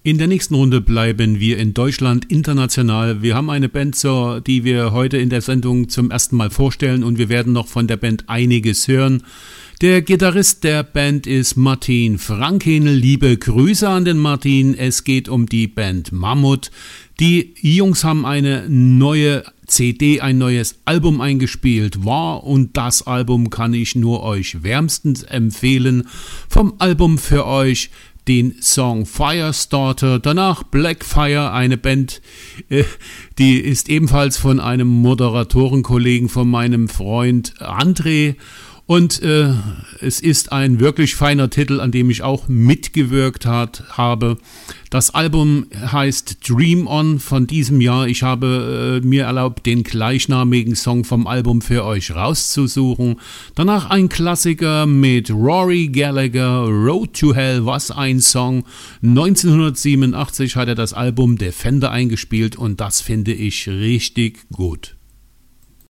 In der nächsten Runde bleiben wir in Deutschland international. Wir haben eine Band, die wir heute in der Sendung zum ersten Mal vorstellen und wir werden noch von der Band einiges hören. Der Gitarrist der Band ist Martin Franken. Liebe Grüße an den Martin. Es geht um die Band Mammut. Die Jungs haben eine neue CD, ein neues Album eingespielt. Und das Album kann ich nur euch wärmstens empfehlen. Vom Album für euch den Song Firestarter, danach Blackfire, eine Band, die ist ebenfalls von einem Moderatorenkollegen von meinem Freund André und es ist ein wirklich feiner Titel, an dem ich auch mitgewirkt habe. Das Album heißt Dream On von diesem Jahr. Ich habe mir erlaubt, den gleichnamigen Song vom Album für euch rauszusuchen. Danach ein Klassiker mit Rory Gallagher, Road to Hell, was ein Song. 1987 hat er das Album Defender eingespielt und das finde ich richtig gut.